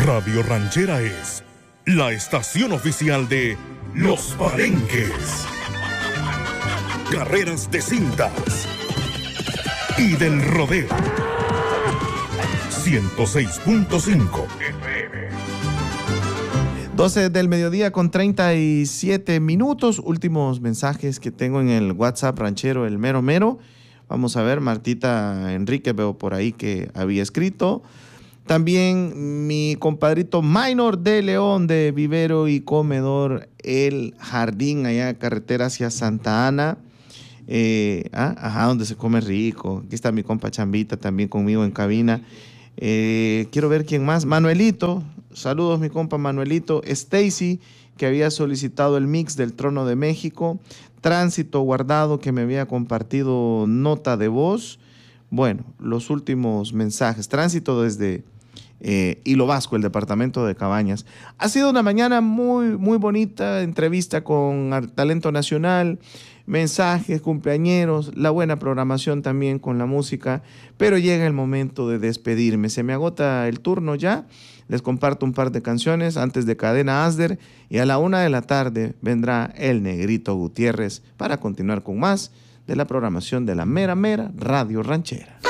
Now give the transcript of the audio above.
Radio Ranchera es la estación oficial de Los Palenques, carreras de cintas y del rodeo. 106.5 FM. 12 del mediodía con 37 minutos. Últimos mensajes que tengo en el WhatsApp ranchero, el mero mero. Vamos a ver, Martita Enrique veo por ahí que había escrito. También mi compadrito Minor de León, de Vivero y Comedor El Jardín, allá carretera hacia Santa Ana. Donde se come rico. Aquí está mi compa Chambita también conmigo en cabina. Quiero ver quién más. Manuelito, saludos mi compa Manuelito. Stacy, que había solicitado el mix del Trono de México. Tránsito Guardado, que me había compartido nota de voz. Bueno, los últimos mensajes. Tránsito desde Hilo Vasco, el departamento de Cabañas. Ha sido una mañana muy, muy bonita. Entrevista con talento nacional, mensajes, cumpleañeros, la buena programación también con la música. Pero llega el momento de despedirme. Se me agota el turno ya. Les comparto un par de canciones antes de Cadena Asder. Y a la 1:00 p.m. vendrá el Negrito Gutiérrez para continuar con más de la programación de la mera mera Radio Ranchera.